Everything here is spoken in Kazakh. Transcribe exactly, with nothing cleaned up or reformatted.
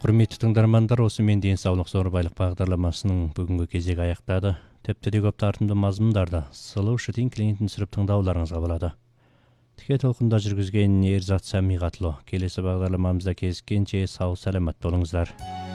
Құрметті тыңдармандар, осымен денсаулық зорбайлық бағдарламасының бүгінгі кезегі аяқтады. Тіпті де көп тартымды мазмұндарды сұлу шытин клиентін сүріп тыңдауларыңызға болады. Тіке толқында жүргізген Ерзат Сәмиғатлы. Келесі бағдарламамызда кезіккенше сау саламат болыңыздар.